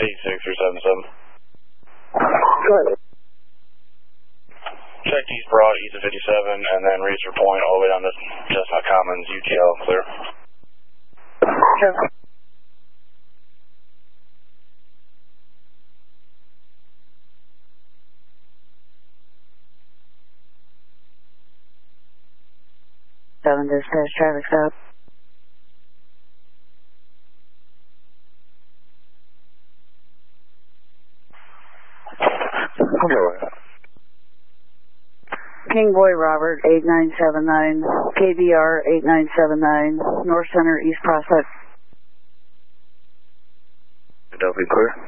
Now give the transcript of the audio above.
8377. Good. Checked East Broad, east of 57, and then Reeser Point all the way down to Chestnut Commons, UTL, clear. Sure. Seven dispatch, traffic stop. Okay. King Boy Robert, 8979, KBR 8979, North Center, East Prospect. Philadelphia, clear.